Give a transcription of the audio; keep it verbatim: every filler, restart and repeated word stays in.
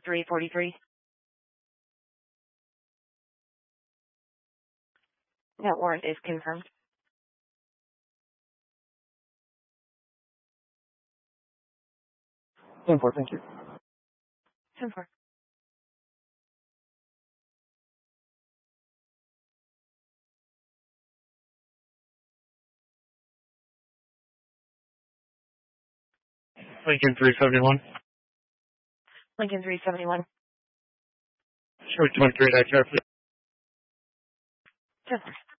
three forty-three. That warrant is confirmed. ten four, thank you. ten four. Lincoln three seventy-one. Lincoln three seventy-one. Show twenty-three, that car, please. ten four.